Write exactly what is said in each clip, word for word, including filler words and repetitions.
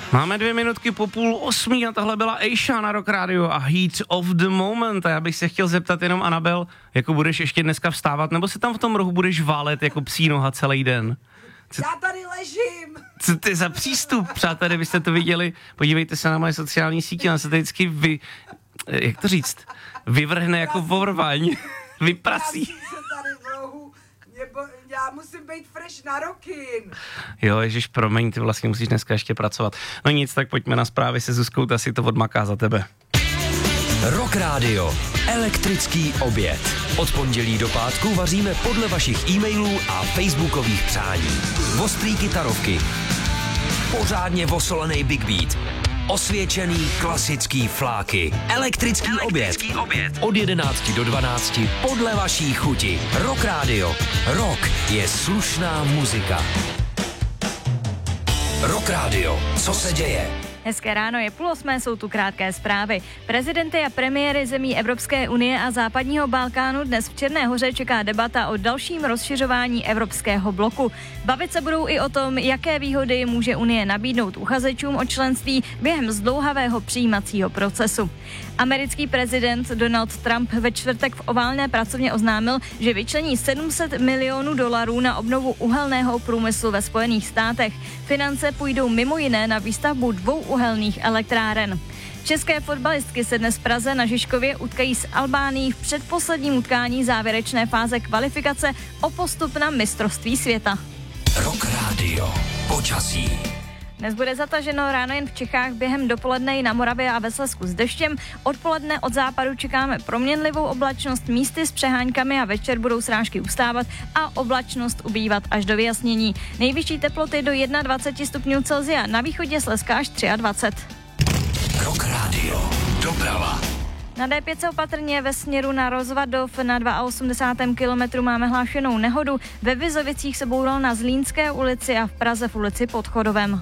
Máme dvě minutky po půl osmí a tohle byla Aisha na Rock Radio a Heat of the Moment. A já bych se chtěl zeptat jenom, Anabel, jako budeš ještě dneska vstávat, nebo si tam v tom rohu budeš válet jako psí noha celý den? Co, já tady ležím. Co ty za přístup, přátelé, byste to viděli? Podívejte se na moje sociální sítě, na se to vždycky vy, jak to říct, vyvrhne jako vorvaň, vyprasí. Nebo já musím být fresh na rokin. Jo, ježiš, promiň, ty vlastně musíš dneska ještě pracovat. No nic, tak pojďme na zprávy se Zuzkou, ta si to odmaká za tebe. Rock Radio. Elektrický oběd. Od pondělí do pátku vaříme podle vašich e-mailů a facebookových přání. Ostrý kytarovky. Pořádně vosolený Big Beat. Osvědčený klasický fláky. Elektrický, Elektrický oběd. oběd. Od jedenácti do dvanácti podle vaší chuti. Rock Radio. Rock je slušná muzika. Rock Radio. Co se děje? Hezké ráno, je půl osmé, jsou tu krátké zprávy. Prezidenty a premiéry zemí Evropské unie a západního Balkánu dnes v Černé Hoře čeká debata o dalším rozšiřování evropského bloku. Bavit se budou i o tom, jaké výhody může Unie nabídnout uchazečům o členství během zdlouhavého přijímacího procesu. Americký prezident Donald Trump ve čtvrtek v oválné pracovně oznámil, že vyčlení sedm set milionů dolarů na obnovu uhelného průmyslu ve Spojených státech. Finance půjdou mimo jiné na výstavbu dvou uhelných elektráren. České fotbalistky se dnes v Praze na Žižkově utkají s Albánií v předposledním utkání závěrečné fáze kvalifikace o postup na mistrovství světa. Rock Radio. Počasí. Dnes bude zataženo ráno jen v Čechách, během dopoledne i na Moravě a ve Slezsku s deštěm. Odpoledne od západu čekáme proměnlivou oblačnost, místy s přeháňkami a večer budou srážky ustávat a oblačnost ubývat až do vyjasnění. Nejvyšší teploty do dvacet jedna stupňů Celsia, na východě Slezska až dvacet tři. Rock Radio. Doprava. Na dé pět se opatrně ve směru na Rozvadov na osmdesátém druhém kilometru máme hlášenou nehodu. Ve Vizovicích se boural na Zlínské ulici a v Praze v ulici Pod Chodovem.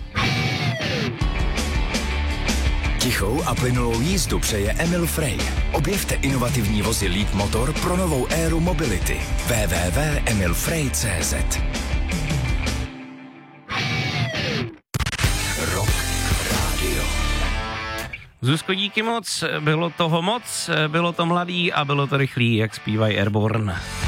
Tichou a plynulou jízdu přeje Emil Frey. Objevte inovativní vozy Leap Motor pro novou éru mobility. w w w tečka emil frey tečka cé zet. Rock Radio. Zuzko, díky moc, bylo toho moc, bylo to mladý a bylo to rychlý, jak zpívají Airborne.